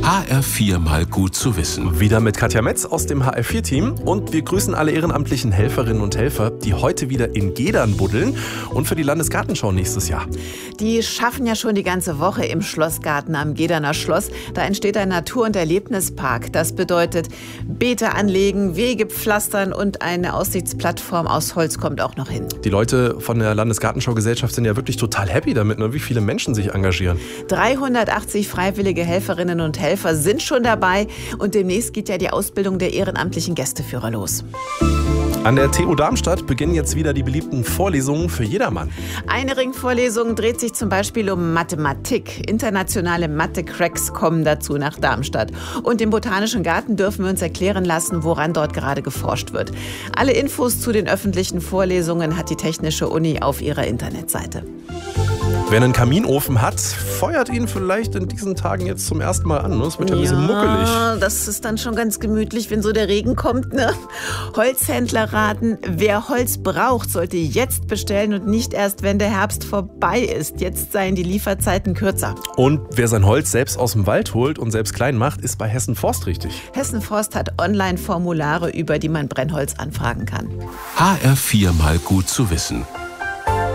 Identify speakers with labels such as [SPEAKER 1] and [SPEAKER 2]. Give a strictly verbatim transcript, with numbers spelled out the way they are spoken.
[SPEAKER 1] H R vier mal gut zu wissen.
[SPEAKER 2] Wieder mit Katja Metz aus dem H R vier Team und wir grüßen alle ehrenamtlichen Helferinnen und Helfer, die heute wieder in Gedern buddeln und für die Landesgartenschau nächstes Jahr.
[SPEAKER 3] Die schaffen ja schon die ganze Woche im Schlossgarten am Gederner Schloss. Da entsteht ein Natur- und Erlebnispark. Das bedeutet Beete anlegen, Wege pflastern und eine Aussichtsplattform aus Holz kommt auch noch hin.
[SPEAKER 2] Die Leute von der Landesgartenschau-Gesellschaft sind ja wirklich total happy damit, ne? Wie viele Menschen sich engagieren.
[SPEAKER 3] dreihundertachtzig freiwillige Helferinnen und Helfer sind schon dabei und demnächst geht ja die Ausbildung der ehrenamtlichen Gästeführer los.
[SPEAKER 2] An der T U Darmstadt beginnen jetzt wieder die beliebten Vorlesungen für jedermann.
[SPEAKER 3] Eine Ringvorlesung dreht sich zum Beispiel um Mathematik. Internationale Mathe-Cracks kommen dazu nach Darmstadt. Und im Botanischen Garten dürfen wir uns erklären lassen, woran dort gerade geforscht wird. Alle Infos zu den öffentlichen Vorlesungen hat die Technische Uni auf ihrer Internetseite.
[SPEAKER 2] Wer einen Kaminofen hat, feuert ihn vielleicht in diesen Tagen jetzt zum ersten Mal an. Es wird ja ein bisschen muckelig.
[SPEAKER 3] Ja, das ist dann schon ganz gemütlich, wenn so der Regen kommt, ne? Holzhändler raten, wer Holz braucht, sollte jetzt bestellen und nicht erst, wenn der Herbst vorbei ist. Jetzt seien die Lieferzeiten kürzer.
[SPEAKER 2] Und wer sein Holz selbst aus dem Wald holt und selbst klein macht, ist bei Hessen Forst richtig.
[SPEAKER 3] Hessen Forst hat Online-Formulare, über die man Brennholz anfragen kann.
[SPEAKER 1] H R vier mal gut zu wissen.